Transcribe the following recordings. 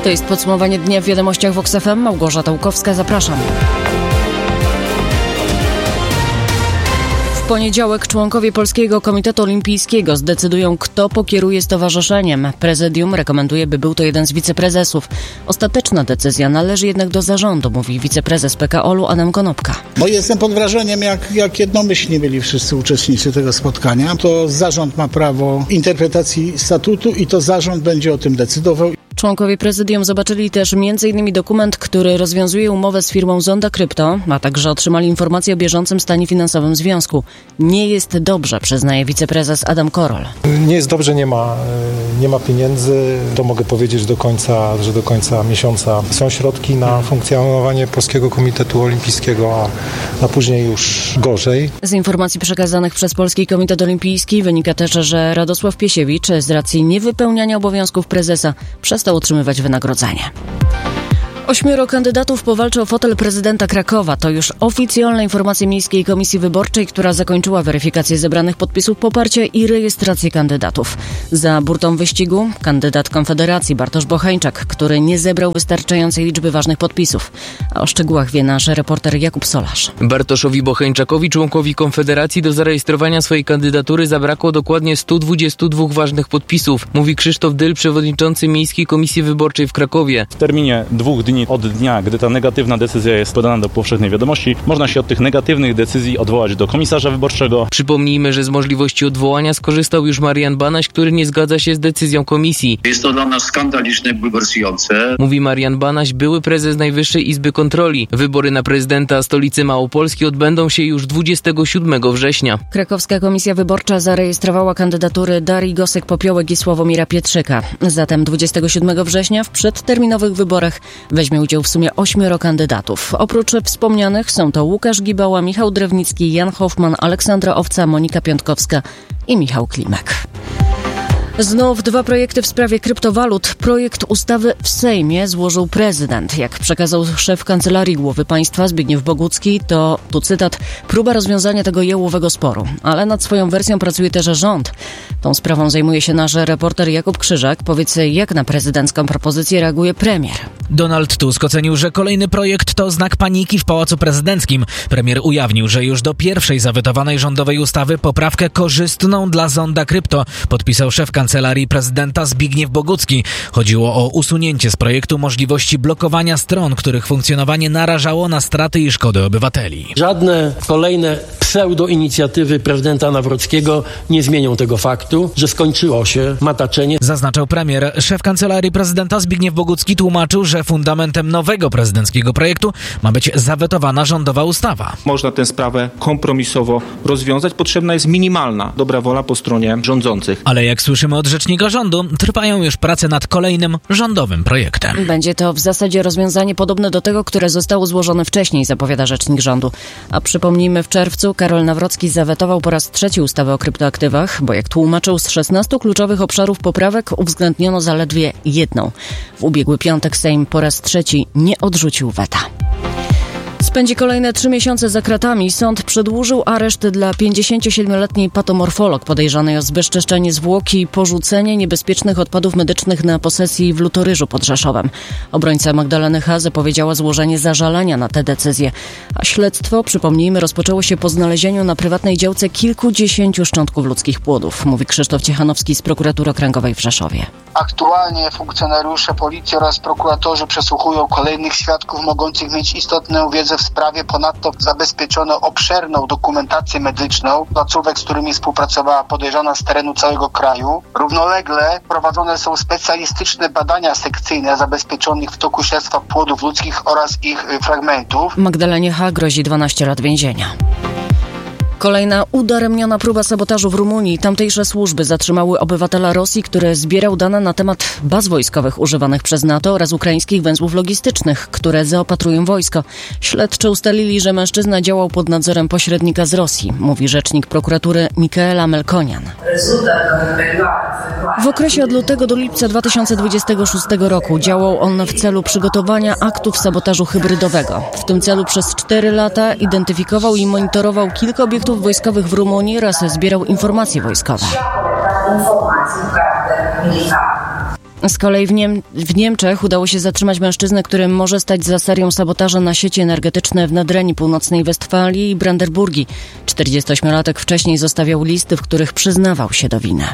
To jest podsumowanie dnia w Wiadomościach Vox FM. Małgorzata Łukowska, zapraszam. W poniedziałek członkowie Polskiego Komitetu Olimpijskiego zdecydują, kto pokieruje stowarzyszeniem. Prezydium rekomenduje, by był to jeden z wiceprezesów. Ostateczna decyzja należy jednak do zarządu, mówi wiceprezes PKOL-u Adam Konopka. Bo jestem pod wrażeniem, jak jednomyślnie byli wszyscy uczestnicy tego spotkania. To zarząd ma prawo interpretacji statutu i to zarząd będzie o tym decydował. Członkowie prezydium zobaczyli też m.in. dokument, który rozwiązuje umowę z firmą Zonda Krypto, a także otrzymali informację o bieżącym stanie finansowym związku. Nie jest dobrze, przyznaje wiceprezes Adam Korol. Nie jest dobrze, nie ma pieniędzy. To mogę powiedzieć że do końca miesiąca są środki na funkcjonowanie Polskiego Komitetu Olimpijskiego, a później już gorzej. Z informacji przekazanych przez Polski Komitet Olimpijski wynika też, że Radosław Piesiewicz z racji niewypełniania obowiązków prezesa przestał otrzymywać wynagrodzenie. 8 kandydatów powalczy o fotel prezydenta Krakowa. To już oficjalne informacje Miejskiej Komisji Wyborczej, która zakończyła weryfikację zebranych podpisów poparcia i rejestrację kandydatów. Za burtą wyścigu kandydat Konfederacji Bartosz Bocheńczak, który nie zebrał wystarczającej liczby ważnych podpisów. A o szczegółach wie nasz reporter Jakub Solarz. Bartoszowi Bocheńczakowi, członkowi Konfederacji, do zarejestrowania swojej kandydatury zabrakło dokładnie 122 ważnych podpisów, mówi Krzysztof Dyl, przewodniczący Miejskiej Komisji Wyborczej w Krakowie. W terminie 2 dni od dnia, gdy ta negatywna decyzja jest podana do powszechnej wiadomości, można się od tych negatywnych decyzji odwołać do komisarza wyborczego. Przypomnijmy, że z możliwości odwołania skorzystał już Marian Banaś, który nie zgadza się z decyzją komisji. Jest to dla nas skandaliczne, bulwersujące. Mówi Marian Banaś, były prezes Najwyższej Izby Kontroli. Wybory na prezydenta stolicy Małopolski odbędą się już 27 września. Krakowska Komisja Wyborcza zarejestrowała kandydatury Darii Gosek-Popiołek i Sławomira Pietrzyka. Zatem 27 września w przedterminowych wyborach weźmie udział w sumie 8 kandydatów. Oprócz wspomnianych są to Łukasz Gibała, Michał Drewnicki, Jan Hoffman, Aleksandra Owca, Monika Piątkowska i Michał Klimek. Znów 2 projekty w sprawie kryptowalut. Projekt ustawy w Sejmie złożył prezydent. Jak przekazał szef Kancelarii Głowy Państwa Zbigniew Bogucki, to, tu cytat, próba rozwiązania tego jałowego sporu. Ale nad swoją wersją pracuje też rząd. Tą sprawą zajmuje się nasz reporter Jakub Krzyżak. Powiedz, jak na prezydencką propozycję reaguje premier? Donald Tusk ocenił, że kolejny projekt to znak paniki w Pałacu Prezydenckim. Premier ujawnił, że już do pierwszej zawetowanej rządowej ustawy poprawkę korzystną dla Zonda Krypto podpisał szef Kancelarii Prezydenta Zbigniew Bogucki. Chodziło o usunięcie z projektu możliwości blokowania stron, których funkcjonowanie narażało na straty i szkody obywateli. Żadne kolejne pseudo-inicjatywy prezydenta Nawrockiego nie zmienią tego faktu, że skończyło się mataczenie. Zaznaczał premier. Szef Kancelarii Prezydenta Zbigniew Bogucki tłumaczył, że fundamentem nowego prezydenckiego projektu ma być zawetowana rządowa ustawa. Można tę sprawę kompromisowo rozwiązać. Potrzebna jest minimalna dobra wola po stronie rządzących. Ale jak słyszymy od rzecznika rządu, trwają już prace nad kolejnym rządowym projektem. Będzie to w zasadzie rozwiązanie podobne do tego, które zostało złożone wcześniej, zapowiada rzecznik rządu. A przypomnijmy, w czerwcu Karol Nawrocki zawetował po raz 3 ustawę o kryptoaktywach, bo jak tłumaczył, z 16 kluczowych obszarów poprawek uwzględniono zaledwie 1. W ubiegły piątek Sejm po raz 3 nie odrzucił weta. Spędzi kolejne 3 miesiące za kratami. Sąd przedłużył areszt dla 57-letniej patomorfolog podejrzanej o zbezczeszczenie zwłok i porzucenie niebezpiecznych odpadów medycznych na posesji w Lutoryżu pod Rzeszowem. Obrońca Magdaleny H. zapowiedziała złożenie zażalenia na tę decyzję. A śledztwo, przypomnijmy, rozpoczęło się po znalezieniu na prywatnej działce kilkudziesięciu szczątków ludzkich płodów, mówi Krzysztof Ciechanowski z Prokuratury Okręgowej w Rzeszowie. Aktualnie funkcjonariusze policji oraz prokuratorzy przesłuchują kolejnych świadków mogących mieć istotną wiedzę w sprawie. Ponadto zabezpieczono obszerną dokumentację medyczną placówek, z którymi współpracowała podejrzana z terenu całego kraju. Równolegle prowadzone są specjalistyczne badania sekcyjne zabezpieczonych w toku śledztwa płodów ludzkich oraz ich fragmentów. Magdalenie H. grozi 12 lat więzienia. Kolejna udaremniona próba sabotażu w Rumunii. Tamtejsze służby zatrzymały obywatela Rosji, który zbierał dane na temat baz wojskowych używanych przez NATO oraz ukraińskich węzłów logistycznych, które zaopatrują wojsko. Śledczy ustalili, że mężczyzna działał pod nadzorem pośrednika z Rosji, mówi rzecznik prokuratury Michaela Melkonian. W okresie od lutego do lipca 2026 roku działał on w celu przygotowania aktów sabotażu hybrydowego. W tym celu przez 4 lata identyfikował i monitorował kilka obiektów wojskowych w Rumunii oraz zbierał informacje wojskowe. Z kolei w Niemczech udało się zatrzymać mężczyznę, który może stać za serią sabotaży na sieci energetyczne w Nadrenii Północnej Westfalii i Brandenburgii. 48-latek wcześniej zostawiał listy, w których przyznawał się do winy.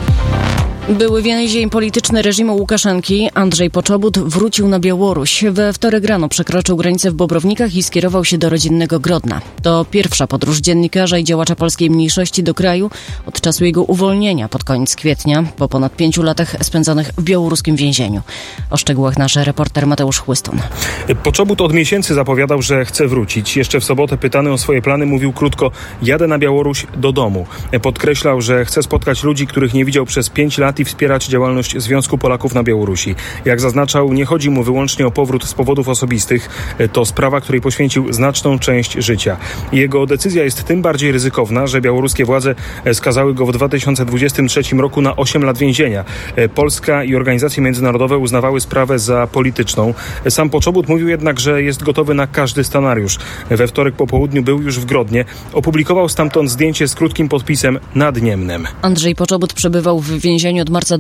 Były więzień polityczny reżimu Łukaszenki, Andrzej Poczobut, wrócił na Białoruś. We wtorek rano przekroczył granicę w Bobrownikach i skierował się do rodzinnego Grodna. To pierwsza podróż dziennikarza i działacza polskiej mniejszości do kraju od czasu jego uwolnienia pod koniec kwietnia, po ponad 5 latach spędzonych w białoruskim więzieniu. O szczegółach nasz reporter Mateusz Chłystun. Poczobut od miesięcy zapowiadał, że chce wrócić. Jeszcze w sobotę pytany o swoje plany mówił krótko: jadę na Białoruś do domu. Podkreślał, że chce spotkać ludzi, których nie widział przez 5 lat i wspierać działalność Związku Polaków na Białorusi. Jak zaznaczał, nie chodzi mu wyłącznie o powrót z powodów osobistych. To sprawa, której poświęcił znaczną część życia. Jego decyzja jest tym bardziej ryzykowna, że białoruskie władze skazały go w 2023 roku na 8 lat więzienia. Polska i organizacje międzynarodowe uznawały sprawę za polityczną. Sam Poczobut mówił jednak, że jest gotowy na każdy scenariusz. We wtorek po południu był już w Grodnie. Opublikował stamtąd zdjęcie z krótkim podpisem nad Niemnem. Andrzej Poczobut przebywał w więzieniu od marca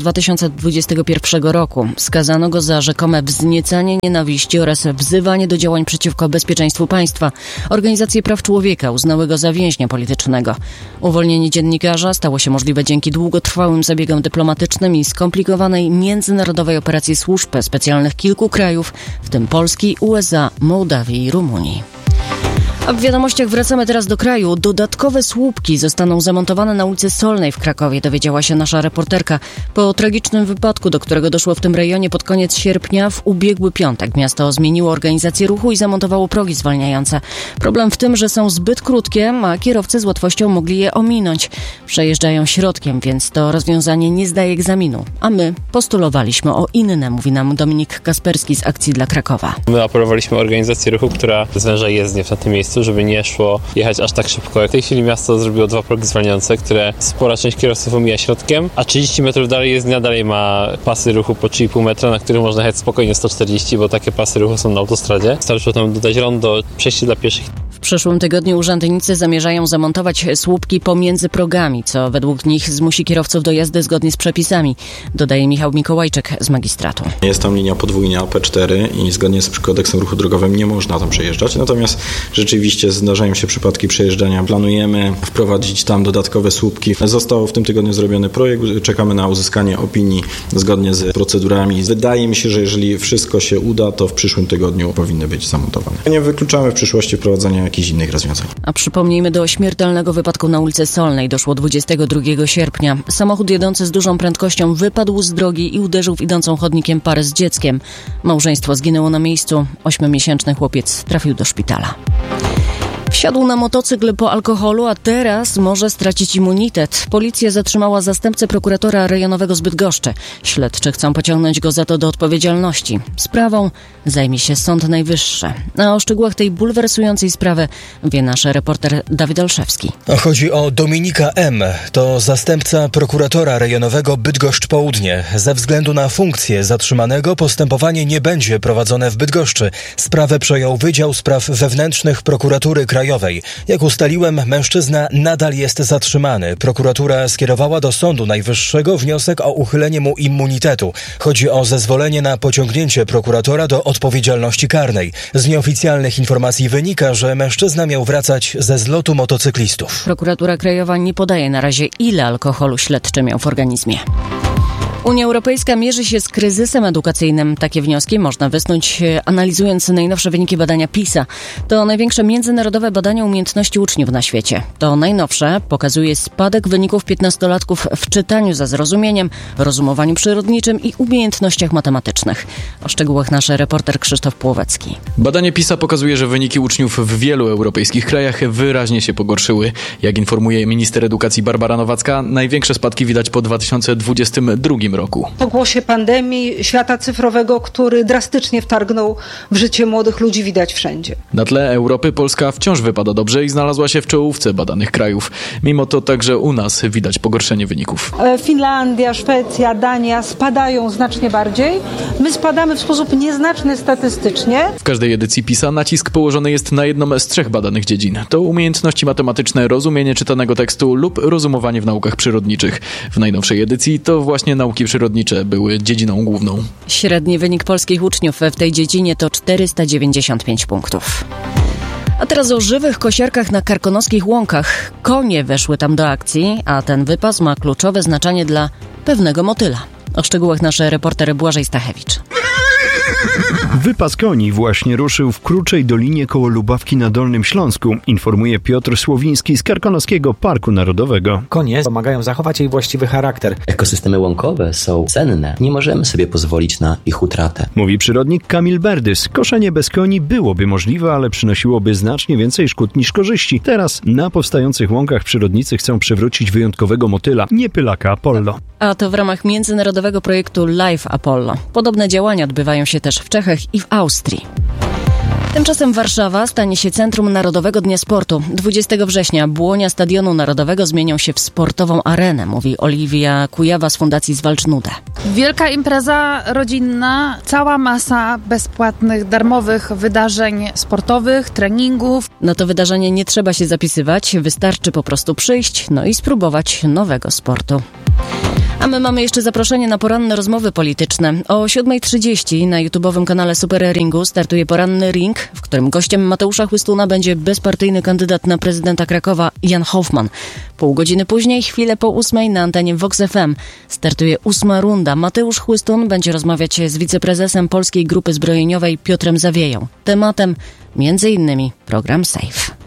2021 roku. Skazano go za rzekome wzniecanie nienawiści oraz wzywanie do działań przeciwko bezpieczeństwu państwa. Organizacje praw człowieka uznały go za więźnia politycznego. Uwolnienie dziennikarza stało się możliwe dzięki długotrwałym zabiegom dyplomatycznym i skomplikowanej międzynarodowej operacji służb specjalnych kilku krajów, w tym Polski, USA, Mołdawii i Rumunii. A w wiadomościach wracamy teraz do kraju. Dodatkowe słupki zostaną zamontowane na ulicy Solnej w Krakowie, dowiedziała się nasza reporterka. Po tragicznym wypadku, do którego doszło w tym rejonie pod koniec sierpnia, w ubiegły piątek miasto zmieniło organizację ruchu i zamontowało progi zwalniające. Problem w tym, że są zbyt krótkie, a kierowcy z łatwością mogli je ominąć. Przejeżdżają środkiem, więc to rozwiązanie nie zdaje egzaminu. A my postulowaliśmy o inne, mówi nam Dominik Kasperski z Akcji dla Krakowa. My apelowaliśmy o organizację ruchu, która zwęża jezdnię w tym miejscu, żeby nie szło jechać aż tak szybko. W tej chwili miasto zrobiło 2 progi zwalniające, które spora część kierowców omija środkiem, a 30 metrów dalej jezdnia dalej ma pasy ruchu po 3,5 metra, na których można jechać spokojnie 140, bo takie pasy ruchu są na autostradzie. Starczy tam dodać rondo, przejście dla pieszych. W przyszłym tygodniu urzędnicy zamierzają zamontować słupki pomiędzy progami, co według nich zmusi kierowców do jazdy zgodnie z przepisami, dodaje Michał Mikołajczyk z magistratu. Jest tam linia podwójna P4 i zgodnie z kodeksem ruchu drogowym nie można tam przejeżdżać, natomiast rzeczywiście zdarzają się przypadki przejeżdżania. Planujemy wprowadzić tam dodatkowe słupki. Został w tym tygodniu zrobiony projekt, czekamy na uzyskanie opinii zgodnie z procedurami. Wydaje mi się, że jeżeli wszystko się uda, to w przyszłym tygodniu powinny być zamontowane. Nie wykluczamy w przyszłości wprowadzenia jakichś innych rozwiązań. A przypomnijmy, do śmiertelnego wypadku na ulicy Solnej doszło 22 sierpnia. Samochód jadący z dużą prędkością wypadł z drogi i uderzył w idącą chodnikiem parę z dzieckiem. Małżeństwo zginęło na miejscu. 8-miesięczny chłopiec trafił do szpitala. Wsiadł na motocykl po alkoholu, a teraz może stracić immunitet. Policja zatrzymała zastępcę prokuratora rejonowego z Bydgoszczy. Śledczy chcą pociągnąć go za to do odpowiedzialności. Sprawą zajmie się Sąd Najwyższy. A o szczegółach tej bulwersującej sprawy wie nasz reporter Dawid Olszewski. Chodzi o Dominika M. To zastępca prokuratora rejonowego Bydgoszcz Południe. Ze względu na funkcję zatrzymanego postępowanie nie będzie prowadzone w Bydgoszczy. Sprawę przejął Wydział Spraw Wewnętrznych Prokuratury Krajowej. Jak ustaliłem, mężczyzna nadal jest zatrzymany. Prokuratura skierowała do Sądu Najwyższego wniosek o uchylenie mu immunitetu. Chodzi o zezwolenie na pociągnięcie prokuratora do odpowiedzialności karnej. Z nieoficjalnych informacji wynika, że mężczyzna miał wracać ze zlotu motocyklistów. Prokuratura Krajowa nie podaje na razie, ile alkoholu śledczy miał w organizmie. Unia Europejska mierzy się z kryzysem edukacyjnym. Takie wnioski można wysnuć, analizując najnowsze wyniki badania PISA. To największe międzynarodowe badanie umiejętności uczniów na świecie. To najnowsze pokazuje spadek wyników 15-latków w czytaniu za zrozumieniem, rozumowaniu przyrodniczym i umiejętnościach matematycznych. O szczegółach nasz reporter Krzysztof Płowecki. Badanie PISA pokazuje, że wyniki uczniów w wielu europejskich krajach wyraźnie się pogorszyły. Jak informuje minister edukacji Barbara Nowacka, największe spadki widać po 2022 roku. Po głosie pandemii, świata cyfrowego, który drastycznie wtargnął w życie młodych ludzi, widać wszędzie. Na tle Europy Polska wciąż wypada dobrze i znalazła się w czołówce badanych krajów. Mimo to także u nas widać pogorszenie wyników. Finlandia, Szwecja, Dania spadają znacznie bardziej. My spadamy w sposób nieznaczny statystycznie. W każdej edycji PISA nacisk położony jest na jedną z 3 badanych dziedzin. To umiejętności matematyczne, rozumienie czytanego tekstu lub rozumowanie w naukach przyrodniczych. W najnowszej edycji to właśnie nauki nauki przyrodnicze były dziedziną główną. Średni wynik polskich uczniów w tej dziedzinie to 495 punktów. A teraz o żywych kosiarkach na karkonoskich łąkach. Konie weszły tam do akcji, a ten wypas ma kluczowe znaczenie dla pewnego motyla. O szczegółach nasz reporter Błażej Stachewicz. Wypas koni właśnie ruszył w Kruczej Dolinie koło Lubawki na Dolnym Śląsku, informuje Piotr Słowiński z Karkonoskiego Parku Narodowego. Konie pomagają zachować jej właściwy charakter. Ekosystemy łąkowe są cenne. Nie możemy sobie pozwolić na ich utratę. Mówi przyrodnik Kamil Berdys. Koszenie bez koni byłoby możliwe, ale przynosiłoby znacznie więcej szkód niż korzyści. Teraz na powstających łąkach przyrodnicy chcą przywrócić wyjątkowego motyla, nie pylaka Apollo. A to w ramach międzynarodowego projektu Live Apollo. Podobne działania odbywają się też w Czechach i w Austrii. Tymczasem Warszawa stanie się centrum Narodowego Dnia Sportu. 20 września błonia Stadionu Narodowego zmienią się w sportową arenę, mówi Oliwia Kujawa z Fundacji Zwalcz Nudę. Wielka impreza rodzinna, cała masa bezpłatnych, darmowych wydarzeń sportowych, treningów. Na to wydarzenie nie trzeba się zapisywać, wystarczy po prostu przyjść, i spróbować nowego sportu. A my mamy jeszcze zaproszenie na poranne rozmowy polityczne. O 7:30 na YouTube'owym kanale Super Ringu startuje poranny ring, w którym gościem Mateusza Chłystuna będzie bezpartyjny kandydat na prezydenta Krakowa Jan Hoffman. Pół godziny później, chwilę po 8:00 na antenie Vox FM startuje 8. runda. Mateusz Chłystun będzie rozmawiać z wiceprezesem Polskiej Grupy Zbrojeniowej Piotrem Zawieją. Tematem m.in. program SAFE.